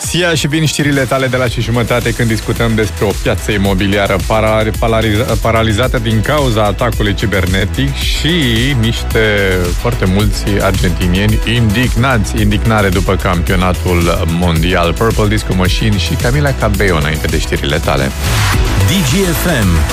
Sia și vin știrile tale de la 5:30 când discutăm despre o piață imobiliară paralizată din cauza atacului cibernetic și niște foarte mulți argentinieni indignați, indignare după campionatul mondial. Purple Disco Machine și Camila Cabello înainte de știrile tale. DGFM.